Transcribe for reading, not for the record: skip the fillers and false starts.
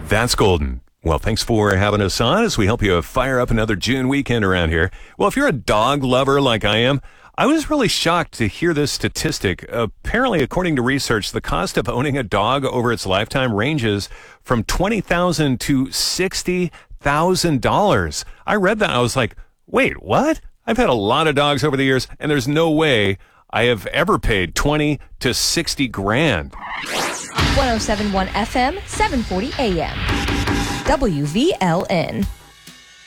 That's golden. Well, thanks for having us on as we help you fire up another June weekend around here. Well, if you're a dog lover like I am, I was really shocked to hear this statistic. Apparently, according to research, the cost of owning a dog over its lifetime ranges from $20,000 to $60,000. I read that. I was like, wait, what? I've had a lot of dogs over the years, and there's no way I have ever paid 20 to 60 grand. 107.1 FM, 740 AM. WVLN.